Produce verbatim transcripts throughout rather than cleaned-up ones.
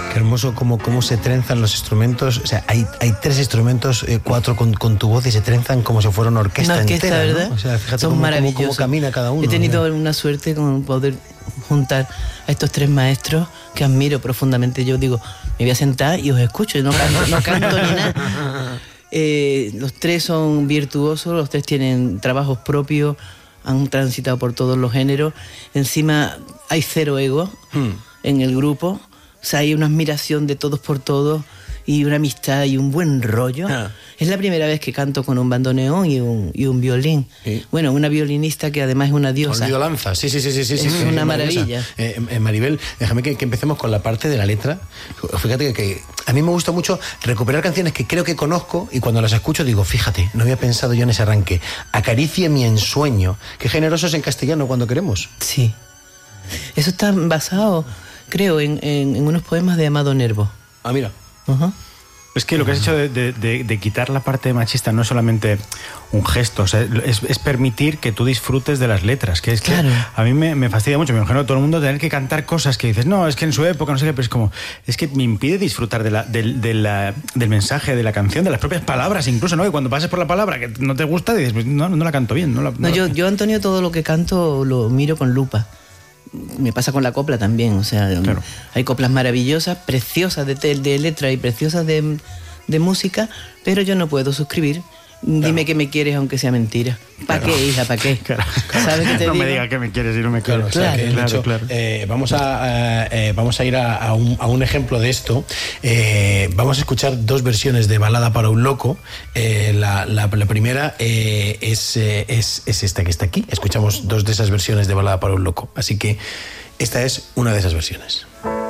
Qué hermoso cómo, cómo se trenzan los instrumentos. O sea, hay, hay tres instrumentos, eh, cuatro con, con tu voz y se trenzan como si fuera una orquesta, una orquesta entera, ¿verdad? ¿no? O sea, fíjate son cómo, maravillosos. Cómo, cómo camina cada uno. He tenido ¿verdad? Una suerte con poder juntar a estos tres maestros que admiro profundamente. Yo digo, me voy a sentar y os escucho, y no canto, no canto ni nada. Eh, los tres son virtuosos, los tres tienen trabajos propios, han transitado por todos los géneros. Encima hay cero ego hmm. en el grupo. O sea, hay una admiración de todos por todos y una amistad y un buen rollo. Ah. Es la primera vez que canto con un bandoneón y un, y un violín. ¿Sí? Bueno, una violinista que además es una diosa. Olvido Lanza, sí, sí, sí, sí, sí. Es sí, una sí, maravilla. Eh, eh, Maribel, déjame que, que empecemos con la parte de la letra. Fíjate que, que a mí me gusta mucho recuperar canciones que creo que conozco y cuando las escucho digo, fíjate, no había pensado yo en ese arranque. Acaricie mi ensueño. Qué generosos en castellano cuando queremos. Sí. Eso está basado, creo, en, en, en unos poemas de Amado Nervo. Ah, mira. Uh-huh. Es que lo que has hecho de, de, de, de quitar la parte machista no es solamente un gesto, o sea, es, es permitir que tú disfrutes de las letras, que es que claro. a mí me, me fastidia mucho, me imagino a todo el mundo tener que cantar cosas que dices, no, es que en su época, no sé qué, pero es como, es que me impide disfrutar de la, de, de la, del mensaje, de la canción, de las propias palabras, incluso, ¿no? Que cuando pases por la palabra que no te gusta, dices, pues no, no la canto bien. No, la, no, no yo, yo, Antonio, todo lo que canto lo miro con lupa. Me pasa con la copla también, o sea, claro. hay coplas maravillosas, preciosas de, de letra y preciosas de, de música, pero yo no puedo suscribir. Claro. Dime que me quieres aunque sea mentira. ¿Para claro. qué, hija? ¿Para qué? Claro. ¿Sabes qué te no digo? me digas que me quieres y no me quieres. Claro, claro, claro, claro, claro. Eh, vamos, a, eh, vamos a ir a, a, un, a un ejemplo de esto. Eh, vamos a escuchar dos versiones de Balada para un loco. Eh, la, la, la primera eh, es, eh, es, es esta que está aquí. Escuchamos dos de esas versiones de Balada para un loco. Así que esta es una de esas versiones.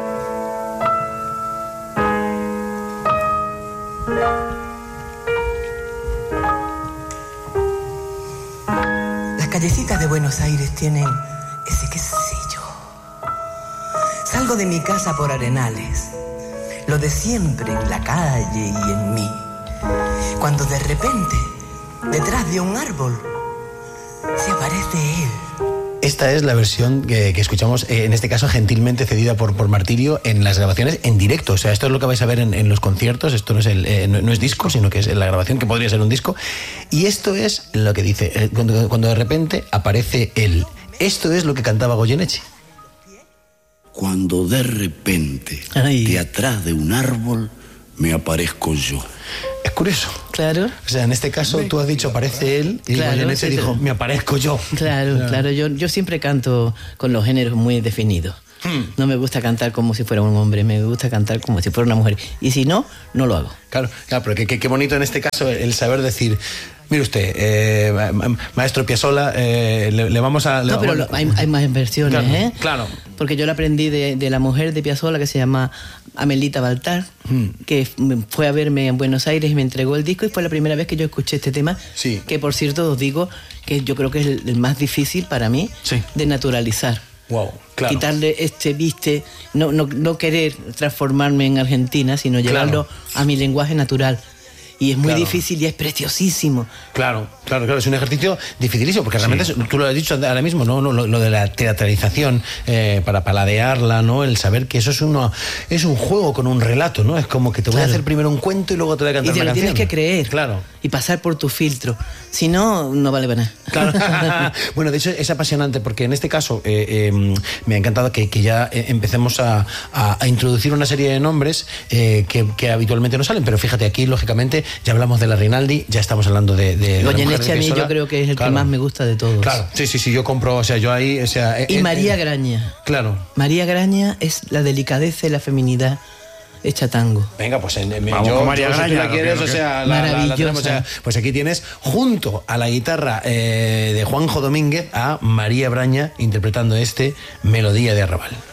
Las callecitas de Buenos Aires tienen ese qué sé yo. Salgo de mi casa por Arenales, lo de siempre en la calle y en mí. Cuando de repente, detrás de un árbol, se aparece él. Esta es la versión que, que escuchamos, eh, en este caso gentilmente cedida por, por Martirio en las grabaciones en directo. O sea, esto es lo que vais a ver en, en los conciertos. Esto no es, el, eh, no, no es disco, sino que es la grabación, que podría ser un disco. Y esto es lo que dice, eh, cuando, cuando de repente aparece él. Esto es lo que cantaba Goyeneche. Cuando de repente, Ay. de atrás de un árbol, me aparezco yo. Es curioso. Claro. O sea, en este caso tú has dicho aparece él y claro, Goyeneche sí, dijo, sí. me aparezco yo. Claro, claro. claro. Yo, yo siempre canto con los géneros muy definidos. Hmm. No me gusta cantar como si fuera un hombre, me gusta cantar como si fuera una mujer. Y si no, no lo hago. Claro, claro, pero qué, qué bonito en este caso el saber decir... Mire usted, eh, maestro Piazzolla, eh, le, le vamos a... Le no, pero vamos... Lo, hay, hay más versiones, claro, ¿eh? Claro. Porque yo la aprendí de, de la mujer de Piazzolla que se llama Amelita Baltar, hmm. que fue a verme en Buenos Aires y me entregó el disco y fue la primera vez que yo escuché este tema, sí. que por cierto os digo que yo creo que es el, el más difícil para mí sí. de naturalizar. Wow, claro. Quitarle este viste, no, no, no querer transformarme en Argentina, sino llevarlo claro. a mi lenguaje natural. Y es muy claro. difícil y es preciosísimo. Claro, claro, claro. Es un ejercicio dificilísimo, porque realmente sí. tú lo has dicho ahora mismo, ¿no? Lo, lo de la teatralización, eh, para paladearla, ¿no? El saber que eso es uno, es un juego con un relato, ¿no? Es como que te voy claro. a hacer primero un cuento y luego te voy a cantar una canción. Y te lo tienes que creer. Claro. Y pasar por tu filtro. Si no, no vale para nada. Claro. Bueno, de hecho es apasionante, porque en este caso eh, eh, me ha encantado que, que ya empecemos a, a, a introducir una serie de nombres eh, que, que habitualmente no salen, pero fíjate, aquí lógicamente ya hablamos de la Rinaldi, ya estamos hablando de... de Goyeneche a mí yo creo que es el claro. que más me gusta de todos. Claro, sí, sí, sí, yo compro, o sea, yo ahí... O sea, y eh, María eh, Graña. Claro. María Graña es la delicadeza y la feminidad hecha tango. Venga, pues en, en, Vamos yo, con María yo, Graña, si tú la quieres, o sea, la, la, la tenemos, o sea, pues aquí tienes junto a la guitarra eh, de Juanjo Domínguez a María Braña interpretando este Melodía de Arrabal.